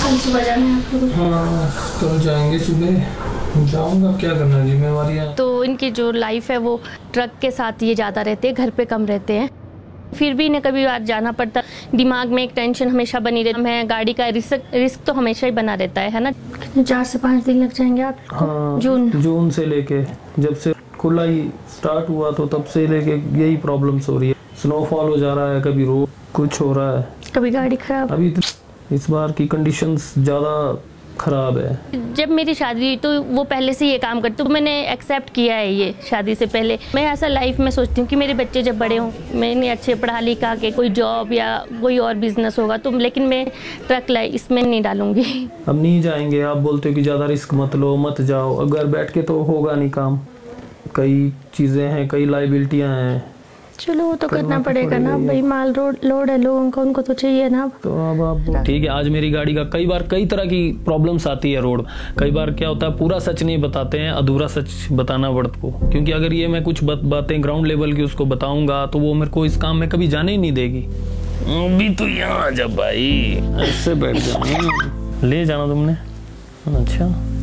कल सुबह जाना है आपको? हाँ कल जाएंगे, सुबह जाऊंगा, क्या करना है, जिम्मेवारियाँ। तो इनकी जो लाइफ है वो ट्रक के साथ ये ज़्यादा रहते हैं, घर पे कम रहते हैं। फिर भी इन्हें कभी बार जाना पड़ता, दिमाग में एक टेंशन हमेशा बनी रहती है, गाड़ी का रिस्क तो हमेशा ही बना रहता है ना। 4 से 5 दिन लग जाएंगे आप? हाँ जून से लेके जब से खुला ही स्टार्ट हुआ तो तब से लेके यही प्रॉब्लम्स हो रही है। स्नोफॉल हो जा रहा है, कभी रोड कुछ हो रहा है, कभी गाड़ी खराब। अभी इस बार की कंडीशंस ज़्यादा खराब है। जब मेरी शादी हुई तो वो पहले से ये काम करते, तो मैंने एक्सेप्ट किया है ये शादी से पहले। मैं ऐसा लाइफ में सोचती हूँ कि मेरे बच्चे जब बड़े हों, मैंने अच्छे पढ़ा लिखा के कोई जॉब या कोई और बिजनेस होगा तो, लेकिन मैं ट्रक लाइफ इसमें नहीं डालूंगी। अब नहीं जाएंगे। आप बोलते हो कि ज़्यादा रिस्क मत लो, मत जाओ, अगर बैठ के तो होगा नहीं काम। कई चीज़ें हैं, कई लाइबिलिटियाँ हैं। चलो वो तो करना पड़ेगा ना भाई, माल लोड है लोगों का, उनको तो चाहिए ना। तो अब आप ठीक है। आज मेरी गाड़ी का कई बार कई तरह की प्रॉब्लम्स आती है रोड। कई बार क्या होता है, पूरा सच नहीं बताते हैं, अधूरा सच बताना पड़ता को, क्योंकि अगर ये मैं कुछ बातें ग्राउंड लेवल की उसको बताऊंगा तो वो मेरे को इस काम में कभी जाने ही नहीं देगी। अभी तो यहाँ आ जा भाई, ऐसे बैठ जा। ले जाना तुमने? अच्छा